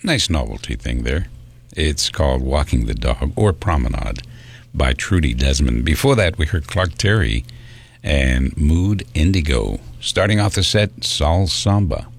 Nice novelty thing there. It's called Walking the Dog or Promenade by Trudy Desmond. Before that, we heard Clark Terry and Mood Indigo. Starting off the set, Saul Samba.